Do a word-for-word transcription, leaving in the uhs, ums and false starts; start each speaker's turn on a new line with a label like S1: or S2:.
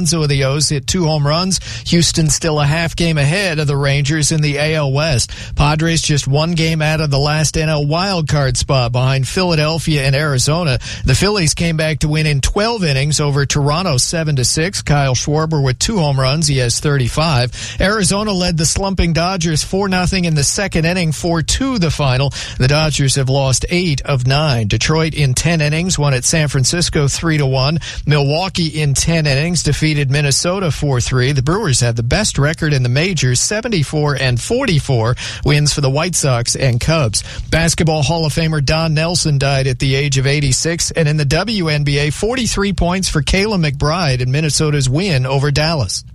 S1: Alonso of the O's hit two home runs. Houston still a half game ahead of the Rangers in the A L West. Padres just one game out of the last N L wildcard spot behind Philadelphia and Arizona. The Phillies came back to win in twelve innings over Toronto seven to six. Kyle Schwarber with two home runs. He has thirty-five. Arizona led the slumping Dodgers four nothing in the second inning, four two the final. The Dodgers have lost eight of nine. Detroit in ten innings won at San Francisco three to one. Milwaukee in ten innings defeated Minnesota four three. The Brewers have the best record in the majors, seventy-four and forty-four wins for the White Sox and Cubs. Basketball Hall of Famer Don Nelson died at the age of eighty-six, and in the W N B A, forty-three points for Kayla McBride in Minnesota's win over Dallas.